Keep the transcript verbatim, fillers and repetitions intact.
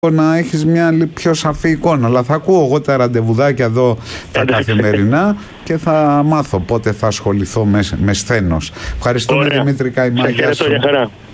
να έχεις μια πιο σαφή εικόνα. Αλλά θα ακούω εγώ τα ραντεβουδάκια εδώ τα καθημερινά και θα μάθω πότε θα ασχοληθώ με, με σθένος. Ευχαριστούμε, Δημήτρη Καϊμά. Γεια σου.